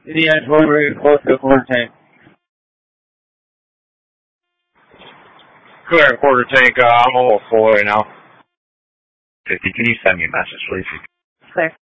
Yeah, it's very close to the quarter tank. Clear quarter tank, I'm almost full right now. 50, can you send me a message, please? Clear.